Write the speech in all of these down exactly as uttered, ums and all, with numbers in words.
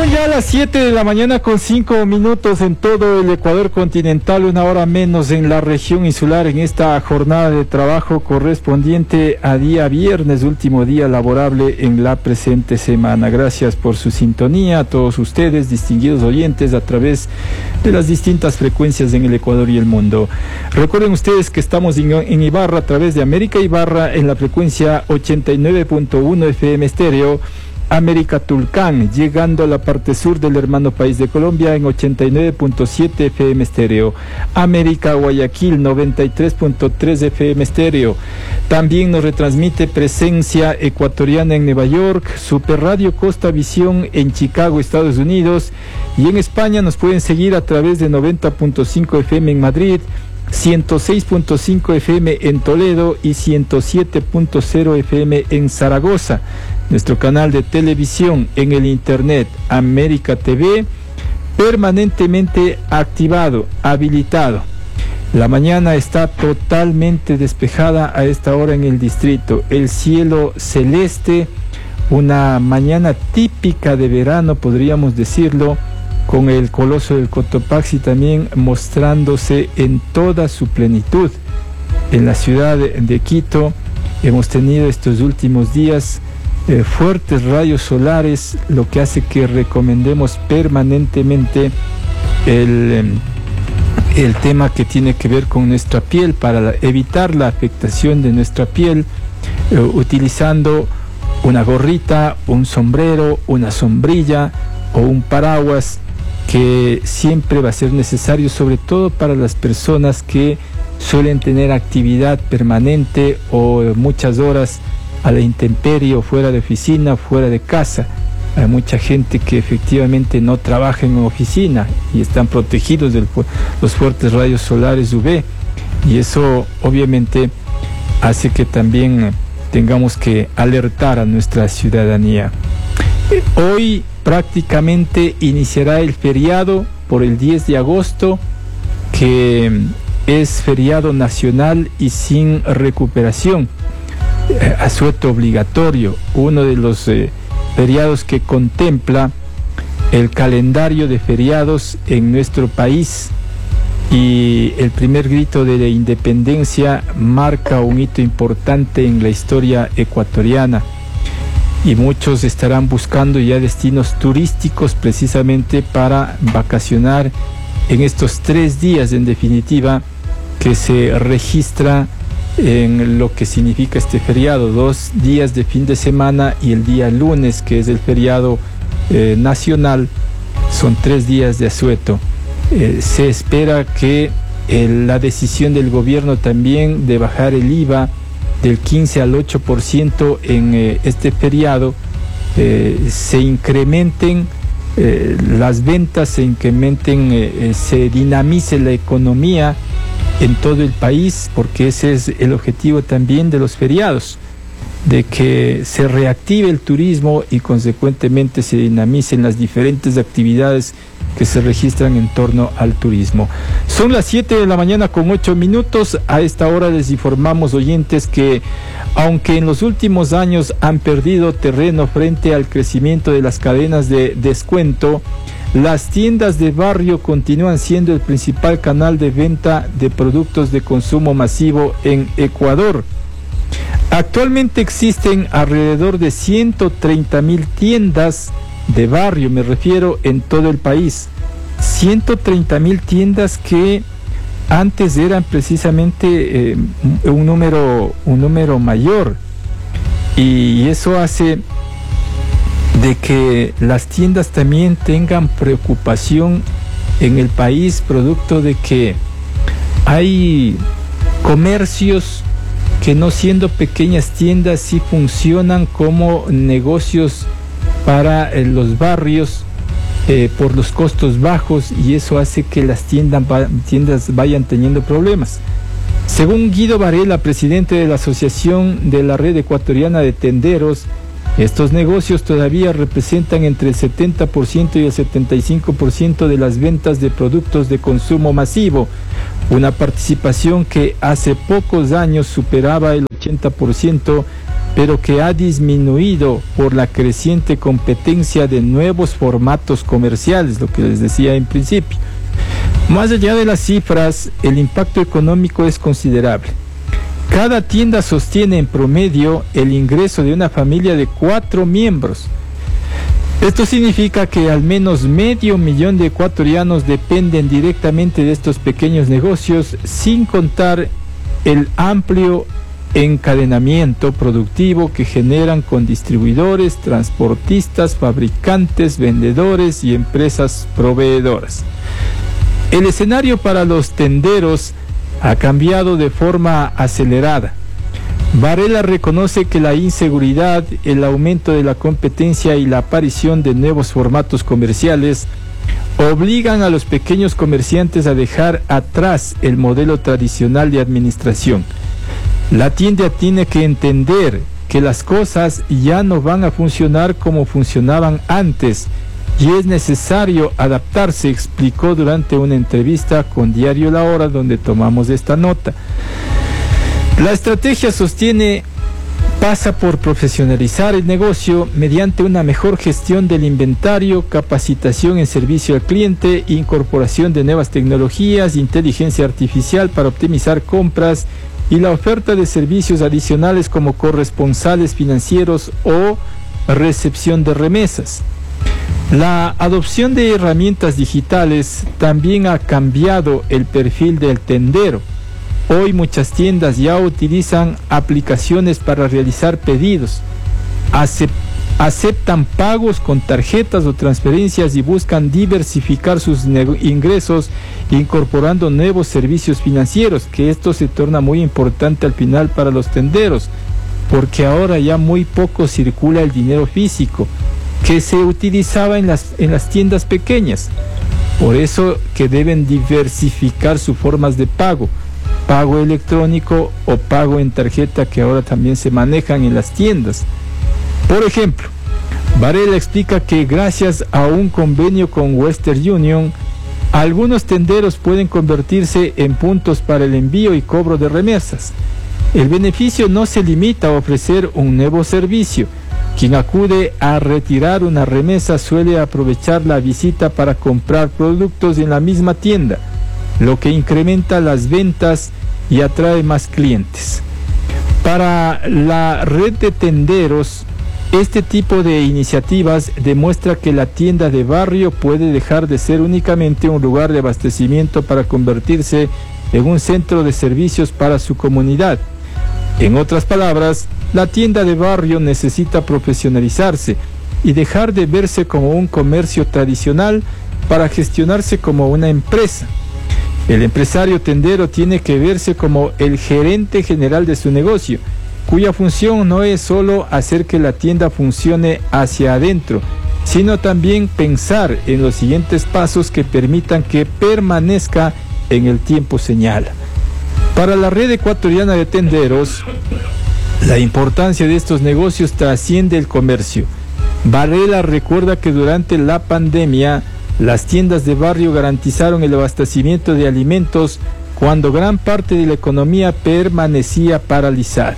Son ya las siete de la mañana con cinco minutos en todo el Ecuador continental, una hora menos en la región insular, en esta jornada de trabajo correspondiente a día viernes, último día laborable en la presente semana. Gracias por su sintonía a todos ustedes, distinguidos oyentes, a través de las distintas frecuencias en el Ecuador y el mundo. Recuerden ustedes que estamos en, en Ibarra, a través de América Ibarra, en la frecuencia ochenta y nueve punto uno F M estéreo, América Tulcán, llegando a la parte sur del hermano país de Colombia en ochenta y nueve punto siete F M estéreo, América Guayaquil noventa y tres punto tres F M estéreo. También nos retransmite Presencia Ecuatoriana en Nueva York, Super Radio Costa Visión en Chicago, Estados Unidos, y en España nos pueden seguir a través de noventa punto cinco F M en Madrid, ciento seis punto cinco F M en Toledo y ciento siete punto cero F M en Zaragoza. Nuestro canal de televisión en el internet, América T V, permanentemente activado, habilitado. La mañana está totalmente despejada a esta hora en el distrito. El cielo celeste, una mañana típica de verano, podríamos decirlo, con el coloso del Cotopaxi también mostrándose en toda su plenitud. En la ciudad de Quito hemos tenido estos últimos días eh, fuertes rayos solares, lo que hace que recomendemos permanentemente el, el tema que tiene que ver con nuestra piel, para la, evitar la afectación de nuestra piel, eh, utilizando una gorrita, un sombrero, una sombrilla o un paraguas, que siempre va a ser necesario, sobre todo para las personas que suelen tener actividad permanente o muchas horas a la intemperie o fuera de oficina, fuera de casa. Hay mucha gente que efectivamente no trabaja en oficina y están protegidos de los fuertes rayos solares U V, y eso obviamente hace que también tengamos que alertar a nuestra ciudadanía. Hoy prácticamente iniciará el feriado por el diez de agosto, que es feriado nacional y sin recuperación, eh, asueto obligatorio, uno de los eh, feriados que contempla el calendario de feriados en nuestro país, y el primer grito de la independencia marca un hito importante en la historia ecuatoriana. Y muchos estarán buscando ya destinos turísticos precisamente para vacacionar en estos tres días, en definitiva, que se registra en lo que significa este feriado: dos días de fin de semana y el día lunes, que es el feriado eh, nacional. Son tres días de asueto. Eh, se espera que eh, la decisión del gobierno también de bajar el I V A del quince al ocho por ciento en eh, este feriado, eh, se incrementen eh, las ventas, se incrementen, eh, eh, se dinamice la economía en todo el país, porque ese es el objetivo también de los feriados, de que se reactive el turismo y consecuentemente se dinamicen las diferentes actividades que se registran en torno al turismo. Son las siete de la mañana con ocho minutos. A esta hora les informamos, oyentes, que aunque en los últimos años han perdido terreno frente al crecimiento de las cadenas de descuento, las tiendas de barrio continúan siendo el principal canal de venta de productos de consumo masivo en Ecuador. Actualmente existen alrededor de ciento treinta mil tiendas de barrio, me refiero, en todo el país. ciento treinta mil tiendas que antes eran precisamente eh, un número, un número mayor, y eso hace de que las tiendas también tengan preocupación en el país, producto de que hay comercios que, no siendo pequeñas tiendas, sí funcionan como negocios para eh, los barrios eh, por los costos bajos, y eso hace que las tiendas, va, tiendas vayan teniendo problemas. Según Guido Varela, presidente de la Asociación de la Red Ecuatoriana de Tenderos, estos negocios todavía representan entre el setenta por ciento y el setenta y cinco por ciento de las ventas de productos de consumo masivo, una participación que hace pocos años superaba el ochenta por ciento pero que ha disminuido por la creciente competencia de nuevos formatos comerciales, lo que les decía en principio. Más allá de las cifras, el impacto económico es considerable. Cada tienda sostiene en promedio el ingreso de una familia de cuatro miembros. Esto significa que al menos medio millón de ecuatorianos dependen directamente de estos pequeños negocios, sin contar el amplio encadenamiento productivo que generan con distribuidores, transportistas, fabricantes, vendedores y empresas proveedoras. El escenario para los tenderos ha cambiado de forma acelerada. Varela reconoce que la inseguridad, el aumento de la competencia y la aparición de nuevos formatos comerciales obligan a los pequeños comerciantes a dejar atrás el modelo tradicional de administración. La tienda tiene que entender que las cosas ya no van a funcionar como funcionaban antes y es necesario adaptarse, explicó durante una entrevista con Diario La Hora, donde tomamos esta nota. La estrategia, sostiene, pasa por profesionalizar el negocio mediante una mejor gestión del inventario, capacitación en servicio al cliente, incorporación de nuevas tecnologías, inteligencia artificial para optimizar compras y la oferta de servicios adicionales como corresponsales financieros o recepción de remesas. La adopción de herramientas digitales también ha cambiado el perfil del tendero. Hoy muchas tiendas ya utilizan aplicaciones para realizar pedidos, aceptan pagos con tarjetas o transferencias y buscan diversificar sus ingresos incorporando nuevos servicios financieros, que esto se torna muy importante al final para los tenderos, porque ahora ya muy poco circula el dinero físico que se utilizaba en las, en las tiendas pequeñas. Por eso que deben diversificar sus formas de pago. Pago electrónico o pago en tarjeta, que ahora también se manejan en las tiendas. Por ejemplo, Varela explica que gracias a un convenio con Western Union, algunos tenderos pueden convertirse en puntos para el envío y cobro de remesas. El beneficio no se limita a ofrecer un nuevo servicio. Quien acude a retirar una remesa suele aprovechar la visita para comprar productos en la misma tienda, lo que incrementa las ventas y atrae más clientes. Para la red de tenderos, este tipo de iniciativas demuestra que la tienda de barrio puede dejar de ser únicamente un lugar de abastecimiento para convertirse en un centro de servicios para su comunidad. En otras palabras, la tienda de barrio necesita profesionalizarse y dejar de verse como un comercio tradicional para gestionarse como una empresa. El empresario tendero tiene que verse como el gerente general de su negocio, cuya función no es solo hacer que la tienda funcione hacia adentro, sino también pensar en los siguientes pasos que permitan que permanezca en el tiempo, señala. Para la red ecuatoriana de tenderos, la importancia de estos negocios trasciende el comercio. Varela recuerda que durante la pandemia, las tiendas de barrio garantizaron el abastecimiento de alimentos cuando gran parte de la economía permanecía paralizada.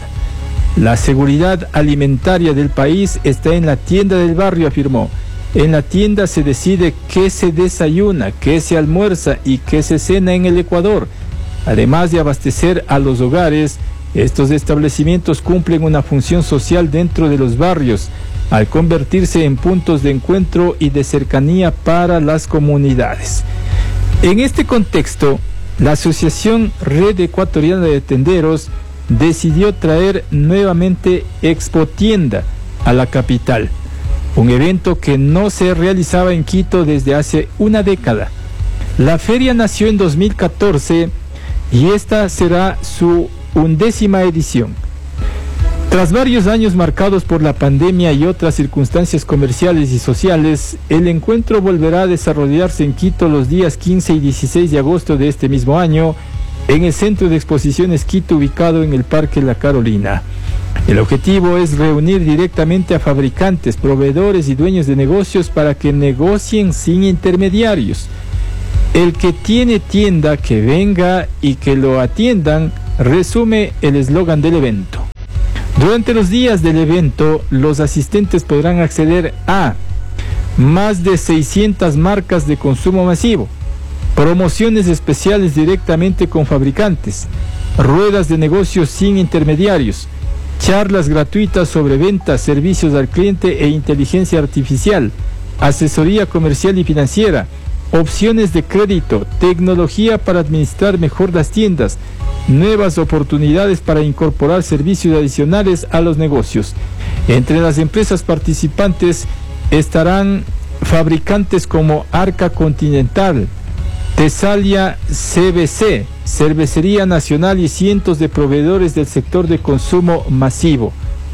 La seguridad alimentaria del país está en la tienda del barrio, afirmó. En la tienda se decide qué se desayuna, qué se almuerza y qué se cena en el Ecuador. Además de abastecer a los hogares, estos establecimientos cumplen una función social dentro de los barrios, al convertirse en puntos de encuentro y de cercanía para las comunidades. En este contexto, la Asociación Red Ecuatoriana de Tenderos decidió traer nuevamente Expo Tienda a la capital, un evento que no se realizaba en Quito desde hace una década. La feria nació en dos mil catorce y esta será su undécima edición. Tras varios años marcados por la pandemia y otras circunstancias comerciales y sociales, el encuentro volverá a desarrollarse en Quito los días quince y dieciséis de agosto de este mismo año, en el Centro de Exposiciones Quito, ubicado en el Parque La Carolina. El objetivo es reunir directamente a fabricantes, proveedores y dueños de negocios para que negocien sin intermediarios. El que tiene tienda, que venga y que lo atiendan, resume el eslogan del evento. Durante los días del evento, los asistentes podrán acceder a más de seiscientas marcas de consumo masivo, promociones especiales directamente con fabricantes, ruedas de negocios sin intermediarios, charlas gratuitas sobre ventas, servicios al cliente e inteligencia artificial, asesoría comercial y financiera, opciones de crédito, tecnología para administrar mejor las tiendas, nuevas oportunidades para incorporar servicios adicionales a los negocios. Entre las empresas participantes estarán fabricantes como Arca Continental, Tesalia C B C, Cervecería Nacional y cientos de proveedores del sector de consumo masivo.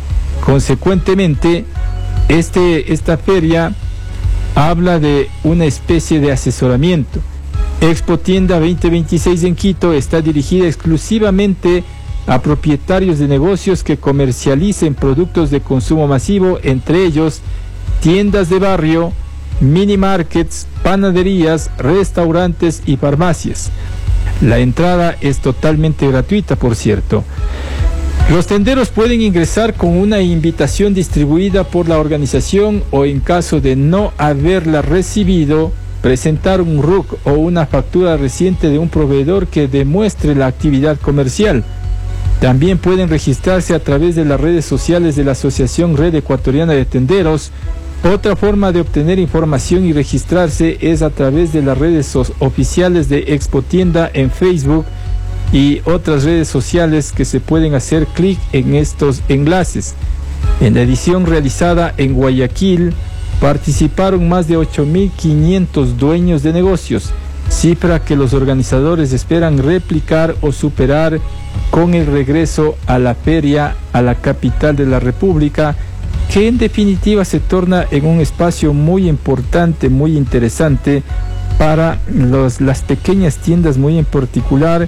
Consecuentemente, este, esta feria habla de una especie de asesoramiento. Expo Tienda veinte veintiséis en Quito está dirigida exclusivamente a propietarios de negocios que comercialicen productos de consumo masivo, entre ellos tiendas de barrio, mini markets, panaderías, restaurantes y farmacias. La entrada es totalmente gratuita, por cierto. Los tenderos pueden ingresar con una invitación distribuida por la organización o, en caso de no haberla recibido, presentar un R U C o una factura reciente de un proveedor que demuestre la actividad comercial. También pueden registrarse a través de las redes sociales de la Asociación Red Ecuatoriana de Tenderos. Otra forma de obtener información y registrarse es a través de las redes oficiales de Expo Tienda en Facebook y otras redes sociales que se pueden hacer clic en estos enlaces. En la edición realizada en Guayaquil participaron más de ocho mil quinientos dueños de negocios, cifra que los organizadores esperan replicar o superar con el regreso a la feria a la capital de la República, que en definitiva se torna en un espacio muy importante, muy interesante para los, las pequeñas tiendas, muy en particular,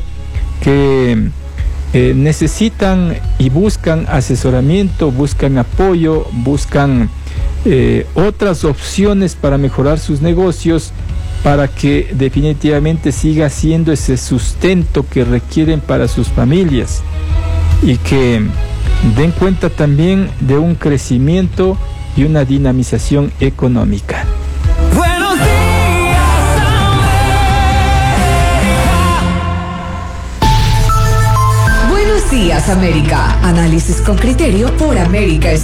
que eh, necesitan y buscan asesoramiento, buscan apoyo, buscan eh, otras opciones para mejorar sus negocios, para que definitivamente siga siendo ese sustento que requieren para sus familias y que den cuenta también de un crecimiento y una dinamización económica. Buenos días, América. Buenos días, América. Análisis con criterio por América.